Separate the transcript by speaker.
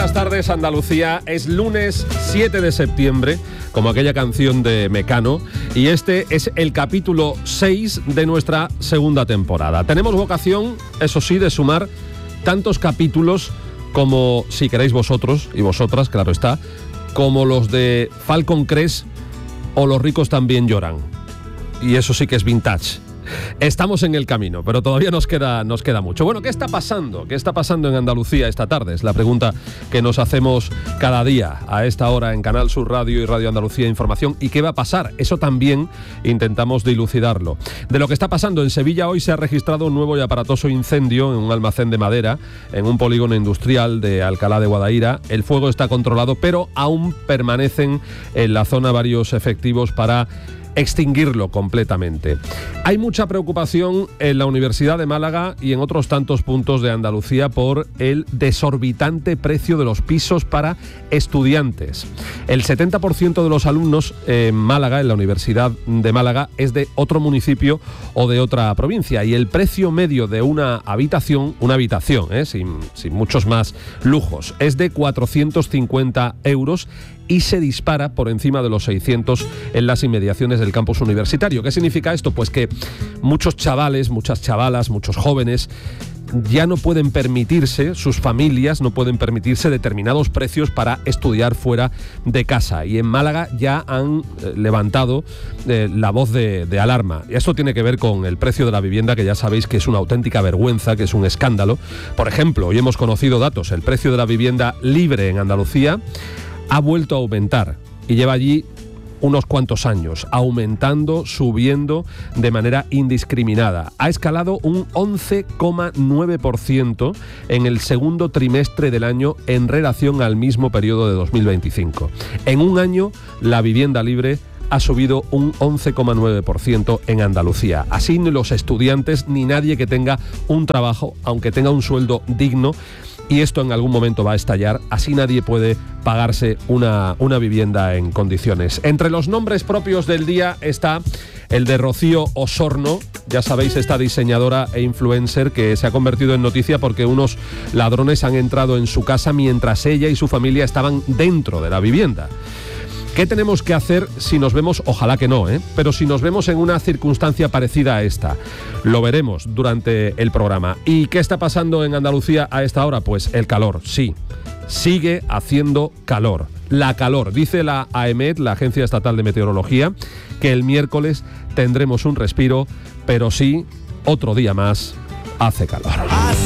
Speaker 1: buenas tardes, Andalucía. Es lunes 7 de septiembre, como aquella canción de Mecano, y este es el capítulo 6 de nuestra segunda temporada. Tenemos vocación, eso sí, de sumar tantos capítulos como, si queréis vosotros y vosotras, claro está, como los de Falcon Crest o Los ricos también lloran. Y eso sí que es vintage. Estamos en el camino, pero todavía nos queda mucho. Bueno, ¿qué está pasando? ¿Qué está pasando en Andalucía esta tarde? Es la pregunta que nos hacemos cada día a esta hora en Canal Sur Radio y Radio Andalucía Información. ¿Y qué va a pasar? Eso también intentamos dilucidarlo. De lo que está pasando en Sevilla, hoy se ha registrado un nuevo y aparatoso incendio en un almacén de madera en un polígono industrial de Alcalá de Guadaira. El fuego está controlado, pero aún permanecen en la zona varios efectivos para extinguirlo completamente. Hay mucha preocupación en la Universidad de Málaga y en otros tantos puntos de Andalucía por el desorbitante precio de los pisos para estudiantes. El 70% de los alumnos en Málaga, en la Universidad de Málaga, es de otro municipio o de otra provincia, y el precio medio de una habitación, sin muchos más lujos, es de 450 euros y se dispara por encima de los 600 en las inmediaciones del campus universitario. ¿Qué significa esto? Pues que muchos chavales, muchas chavalas, muchos jóvenes ya no pueden permitirse, sus familias no pueden permitirse determinados precios para estudiar fuera de casa. Y en Málaga ya han levantado la voz de alarma. Y esto tiene que ver con el precio de la vivienda, que ya sabéis que es una auténtica vergüenza, que es un escándalo. Por ejemplo, hoy hemos conocido datos. El precio de la vivienda libre en Andalucía ha vuelto a aumentar y lleva allí unos cuantos años, aumentando, subiendo de manera indiscriminada. Ha escalado un 11,9% en el segundo trimestre del año en relación al mismo periodo de 2025. En un año, la vivienda libre ha subido un 11,9% en Andalucía. Así ni los estudiantes ni nadie que tenga un trabajo, aunque tenga un sueldo digno, y esto en algún momento va a estallar, así nadie puede pagarse una vivienda en condiciones. Entre los nombres propios del día está el de Rocío Osorno, ya sabéis, esta diseñadora e influencer que se ha convertido en noticia porque unos ladrones han entrado en su casa mientras ella y su familia estaban dentro de la vivienda. ¿Qué tenemos que hacer si nos vemos, ojalá que no, pero si nos vemos en una circunstancia parecida a esta? Lo veremos durante el programa. ¿Y qué está pasando en Andalucía a esta hora? Pues el calor, sí. Sigue haciendo calor. La calor, dice la AEMET, la Agencia Estatal de Meteorología, que el miércoles tendremos un respiro, pero sí, otro día más, hace calor.